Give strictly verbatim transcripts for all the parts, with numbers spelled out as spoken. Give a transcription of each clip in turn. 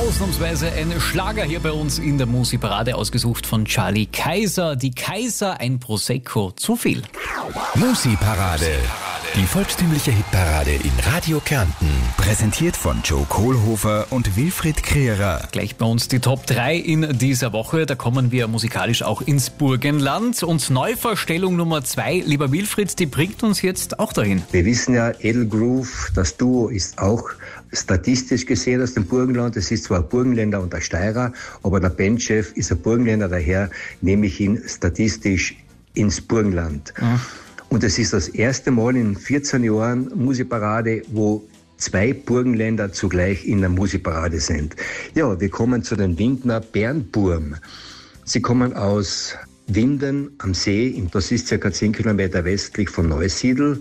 Ausnahmsweise ein Schlager hier bei uns in der Musikparade, ausgesucht von Charlie Kaiser. Die Kaiser, ein Prosecco zu viel. Musikparade. Die volkstümliche Hitparade in Radio Kärnten. Präsentiert von Joe Kohlhofer und Wilfried Kreerer. Gleich bei uns die Top drei in dieser Woche. Da kommen wir musikalisch auch ins Burgenland. Und Neuvorstellung Nummer zwei, lieber Wilfried, die bringt uns jetzt auch dahin. Wir wissen ja, Edelgroove, das Duo ist auch statistisch gesehen aus dem Burgenland. Es ist zwar ein Burgenländer und ein Steirer, aber der Bandchef ist ein Burgenländer, daher nehme ich ihn statistisch ins Burgenland. Mhm. Und es ist das erste Mal in vierzehn Jahren Musikparade, wo zwei Burgenländer zugleich in der Musikparade sind. Ja, wir kommen zu den Windner Bernburm. Sie kommen aus Winden am See, das ist circa zehn Kilometer westlich von Neusiedl.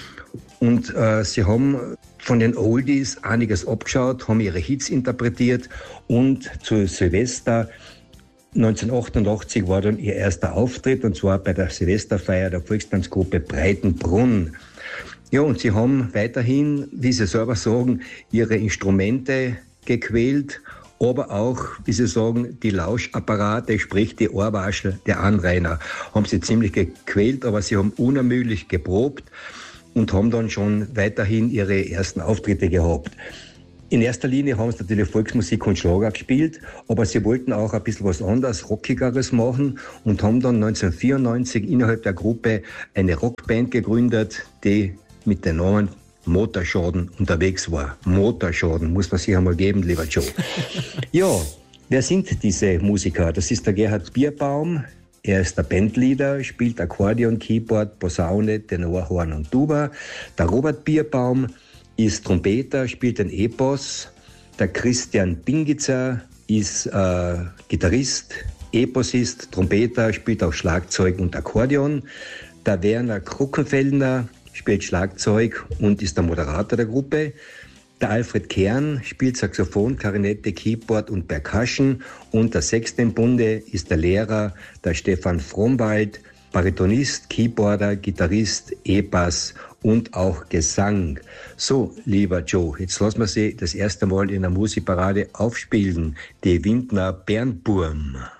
Und äh, sie haben von den Oldies einiges abgeschaut, haben ihre Hits interpretiert und zu Silvester neunzehnhundertachtundachtzig war dann ihr erster Auftritt, und zwar bei der Silvesterfeier der Volkstanzgruppe Breitenbrunn. Ja, und sie haben weiterhin, wie sie selber sagen, ihre Instrumente gequält, aber auch, wie sie sagen, die Lauschapparate, sprich die Ohrwaschel der Anrainer, haben sie ziemlich gequält, aber sie haben unermüdlich geprobt und haben dann schon weiterhin ihre ersten Auftritte gehabt. In erster Linie haben sie natürlich Volksmusik und Schlager gespielt, aber sie wollten auch ein bisschen was anderes, Rockigeres machen und haben dann neunzehnhundertvierundneunzig innerhalb der Gruppe eine Rockband gegründet, die mit dem Namen Motorschaden unterwegs war. Motorschaden, muss man sich einmal geben, lieber Joe. Ja, wer sind diese Musiker? Das ist der Gerhard Bierbaum. Er ist der Bandleader, spielt Akkordeon, Keyboard, Posaune, Tenor, Horn und Tuba. Der Robert Bierbaum ist Trompeter, spielt den E-Boss. Der Christian Pingitzer ist äh, Gitarrist, E-Bossist, Trompeter, spielt auch Schlagzeug und Akkordeon. Der Werner Kruckenfellner spielt Schlagzeug und ist der Moderator der Gruppe. Der Alfred Kern spielt Saxophon, Klarinette, Keyboard und Percussion. Und der Sechste im Bunde ist der Lehrer, der Stefan Frommwald, Baritonist, Keyboarder, Gitarrist, E-Bass und auch Gesang. So, lieber Joe, jetzt lassen wir Sie das erste Mal in der Musikparade aufspielen, die Windner Bernburm.